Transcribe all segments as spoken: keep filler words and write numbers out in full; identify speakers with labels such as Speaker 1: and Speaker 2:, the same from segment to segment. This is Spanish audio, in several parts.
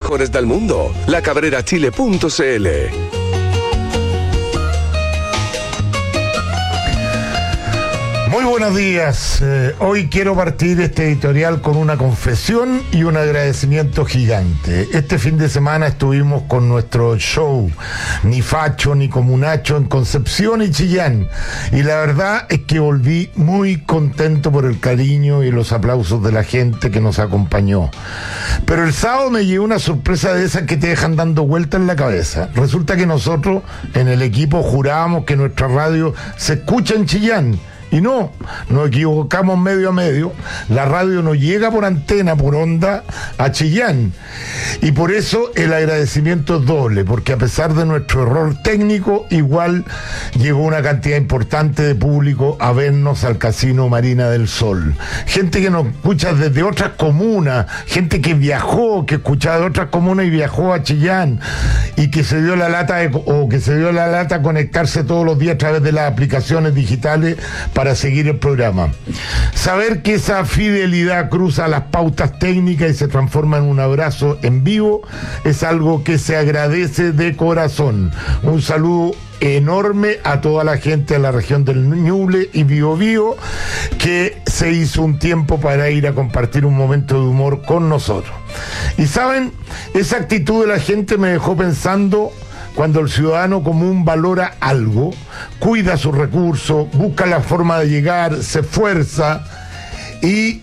Speaker 1: mejores del mundo. la cabrera chile punto c l.
Speaker 2: Muy buenos días. Eh, hoy quiero partir este editorial con una confesión y un agradecimiento gigante. Este fin de semana estuvimos con nuestro show Ni Facho ni Comunacho en Concepción y Chillán, y la verdad es que volví muy contento por el cariño y los aplausos de la gente que nos acompañó. Pero el sábado me llegó una sorpresa de esas que te dejan dando vueltas en la cabeza. Resulta que nosotros en el equipo jurábamos que nuestra radio se escucha en Chillán. Y no, nos equivocamos medio a medio. La radio no llega por antena, por onda, a Chillán. Y por eso el agradecimiento es doble, porque a pesar de nuestro error técnico, igual llegó una cantidad importante de público a vernos al Casino Marina del Sol. Gente que nos escucha desde otras comunas, gente que viajó, que escuchaba de otras comunas y viajó a Chillán, y que se dio la lata de, o que se dio la lata a conectarse todos los días a través de las aplicaciones digitales para seguir el programa. Saber que esa fidelidad cruza las pautas técnicas y se transforma en un abrazo en vivo es algo que se agradece de corazón. Un saludo enorme a toda la gente de la región del Ñuble y Biobío, que se hizo un tiempo para ir a compartir un momento de humor con nosotros. Y saben, esa actitud de la gente me dejó pensando. Cuando el ciudadano común valora algo, cuida sus recursos, busca la forma de llegar, se esfuerza y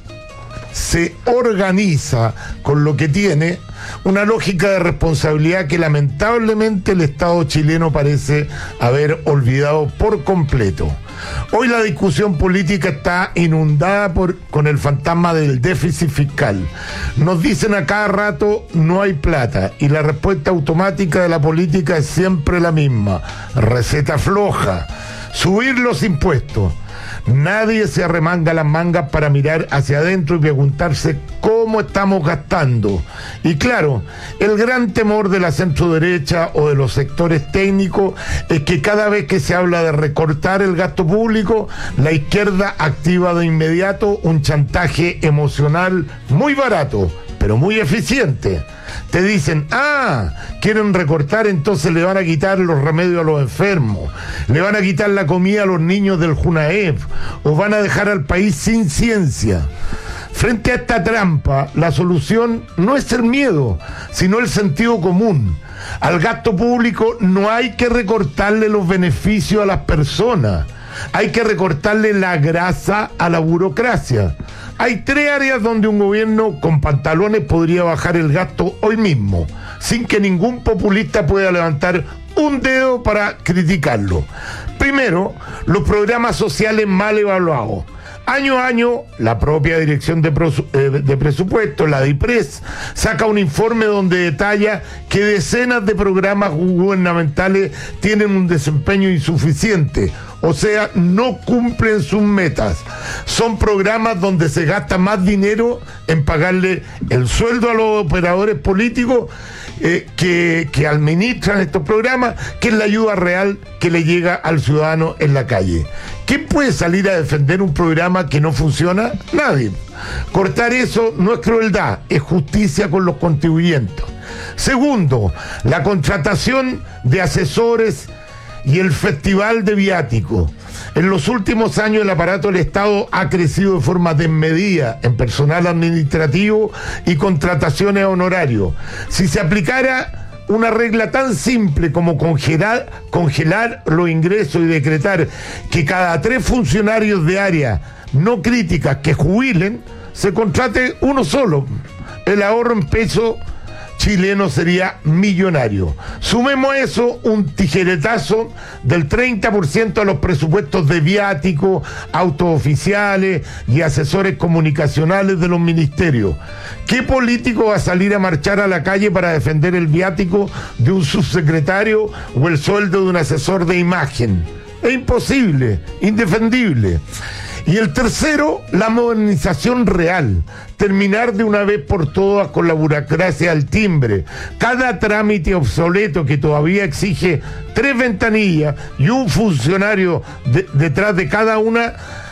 Speaker 2: se organiza con lo que tiene, una lógica de responsabilidad que lamentablemente el Estado chileno parece haber olvidado por completo. Hoy la discusión política está inundada por, con el fantasma del déficit fiscal. Nos dicen a cada rato no hay plata, y la respuesta automática de la política es siempre la misma: receta floja, subir los impuestos. Nadie se arremanga las mangas para mirar hacia adentro y preguntarse cómo estamos gastando. Y claro, el gran temor de la centroderecha o de los sectores técnicos es que cada vez que se habla de recortar el gasto público, la izquierda activa de inmediato un chantaje emocional muy barato, pero muy eficiente. Te dicen, ah, quieren recortar, entonces le van a quitar los remedios a los enfermos, le van a quitar la comida a los niños del Junaef, o van a dejar al país sin ciencia. Frente a esta trampa, la solución no es el miedo, sino el sentido común. Al gasto público no hay que recortarle los beneficios a las personas, hay que recortarle la grasa a la burocracia. Hay tres áreas donde un gobierno con pantalones podría bajar el gasto hoy mismo, sin que ningún populista pueda levantar un dedo para criticarlo. Primero, los programas sociales mal evaluados. Año a año, la propia Dirección de, Pro, eh, de Presupuesto, la DIPRES, saca un informe donde detalla que decenas de programas gubernamentales tienen un desempeño insuficiente, o sea, no cumplen sus metas. Son programas donde se gasta más dinero en pagarle el sueldo a los operadores políticos eh, que, que administran estos programas, que es la ayuda real que le llega al ciudadano en la calle. ¿Quién puede salir a defender un programa que no funciona? Nadie. Cortar eso no es crueldad, es justicia con los contribuyentes. Segundo, la contratación de asesores y el festival de viáticos. En los últimos años el aparato del Estado ha crecido de forma desmedida en personal administrativo y contrataciones a honorarios. Si se aplicara una regla tan simple como congelar, congelar los ingresos y decretar que cada tres funcionarios de área no críticas que jubilen, se contrate uno solo, el ahorro en peso chileno sería millonario. Sumemos a eso un tijeretazo del treinta por ciento a los presupuestos de viáticos, autos oficiales y asesores comunicacionales de los ministerios. ¿Qué político va a salir a marchar a la calle para defender el viático de un subsecretario o el sueldo de un asesor de imagen? Es imposible, indefendible. Y el tercero, la modernización real. Terminar de una vez por todas con la burocracia al timbre. Cada trámite obsoleto que todavía exige tres ventanillas y un funcionario de, detrás de cada una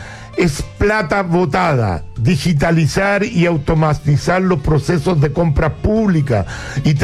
Speaker 2: es plata botada. Digitalizar y automatizar los procesos de compra pública y